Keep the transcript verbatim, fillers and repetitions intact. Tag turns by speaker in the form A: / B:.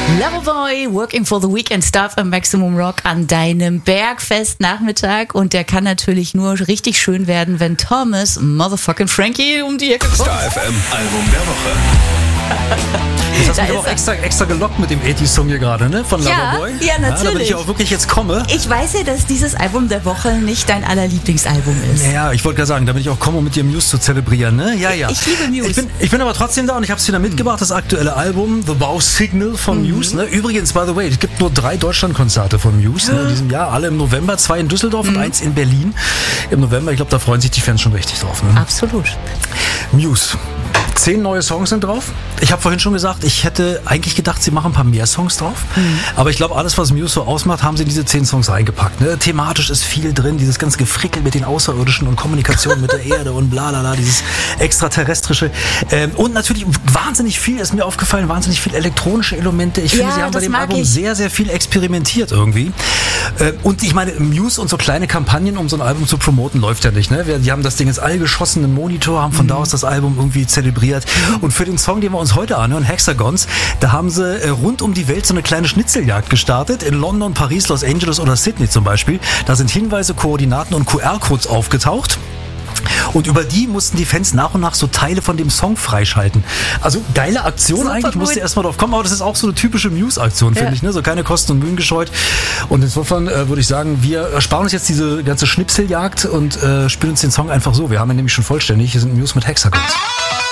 A: Loverboy, Working for the Weekend Stuff am Maximum Rock an deinem Bergfest-Nachmittag. Und der kann natürlich nur richtig schön werden, wenn Thomas Motherfucking Frankie um die Ecke kommt.
B: Star F M Album der Woche.
C: Das hast du mich aber auch extra, extra gelockt mit dem achtziger-Song hier gerade, ne? Von
A: Ja,
C: Loverboy.
A: ja, natürlich.
C: Ja, damit ich auch wirklich jetzt komme.
A: Ich weiß ja, dass dieses Album der Woche nicht dein allerlieblingsalbum ist.
C: Ja, ich wollte gerade sagen, damit ich auch komme, um mit dir Muse zu zelebrieren, ne? Ja, ja.
A: Ich liebe Muse.
C: Ich bin, ich bin aber trotzdem da und ich habe es wieder mitgebracht, das aktuelle Album, The Wow Signal von mhm. Muse, ne? Übrigens, by the way, es gibt nur drei Deutschlandkonzerte von Muse, ne? In diesem Jahr, alle im November, zwei in Düsseldorf mhm. und eins in Berlin im November. Ich glaube, da freuen sich die Fans schon richtig drauf, ne?
A: Absolut.
C: Muse. Zehn neue Songs sind drauf. Ich habe vorhin schon gesagt, ich hätte eigentlich gedacht, sie machen ein paar mehr Songs drauf. Mhm. Aber ich glaube, alles, was Muse so ausmacht, haben sie in diese zehn Songs reingepackt. Ne? Thematisch ist viel drin, dieses ganze Gefrickel mit den Außerirdischen und Kommunikation mit der Erde und bla bla bla, dieses Extraterrestrische. Ähm, und natürlich wahnsinnig viel, ist mir aufgefallen, wahnsinnig viel elektronische Elemente. Ich finde,
A: ja,
C: sie haben bei dem Album
A: ich.
C: sehr, sehr viel experimentiert irgendwie. Äh, und ich meine, Muse und so kleine Kampagnen, um so ein Album zu promoten, läuft ja nicht. Ne? Die haben das Ding ins All geschossen, einen Monitor, haben von mhm. da aus das Album irgendwie zelebriert. Und für den Song, den wir uns heute anhören, Hexagons, da haben sie äh, rund um die Welt so eine kleine Schnitzeljagd gestartet. In London, Paris, Los Angeles oder Sydney zum Beispiel. Da sind Hinweise, Koordinaten und Q R-Codes aufgetaucht. Und über die mussten die Fans nach und nach so Teile von dem Song freischalten. Also geile Aktion Super eigentlich, musste erstmal drauf kommen, aber das ist auch so eine typische Muse-Aktion, finde ja. ich, ne? So keine Kosten und Mühen gescheut. Und insofern äh, würde ich sagen, wir sparen uns jetzt diese ganze Schnipseljagd und äh, spielen uns den Song einfach so. Wir haben ihn nämlich schon vollständig. Hier sind Muse mit Hexagons.